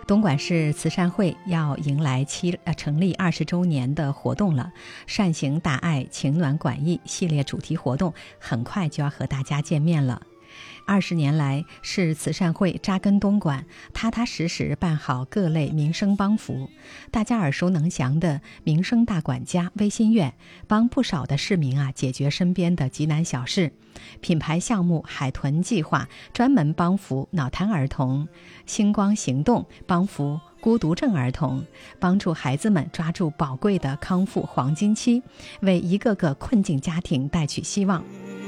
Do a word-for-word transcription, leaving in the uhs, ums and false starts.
东莞市慈善会要迎来七呃成立二十周年的活动了，善行大爱情暖管益系列主题活动很快就要和大家见面了。二十年来，市慈善会扎根东莞，踏踏实实办好各类民生帮扶。大家耳熟能详的民生大管家微心院，帮不少的市民啊解决身边的急难小事。品牌项目海豚计划专门帮扶脑瘫儿童，星光行动帮扶孤独症儿童，帮助孩子们抓住宝贵的康复黄金期，为一个个困境家庭带去希望。